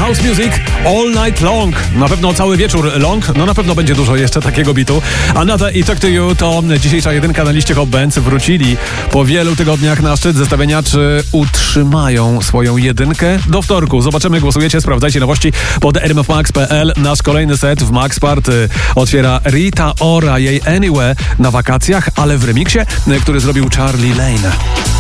House Music All Night Long. Na pewno cały wieczór long, no na pewno będzie dużo jeszcze takiego bitu. Another i Talk to You to dzisiejsza jedynka na liście Hot Bands. Wrócili po wielu tygodniach na szczyt zestawienia. Czy utrzymają swoją jedynkę? Do wtorku. Zobaczymy, głosujecie, sprawdzajcie nowości pod rmfmax.pl. Nasz kolejny set w Max Party otwiera Rita Ora, jej Anywhere na wakacjach, ale w remiksie, który zrobił Charlie Lane.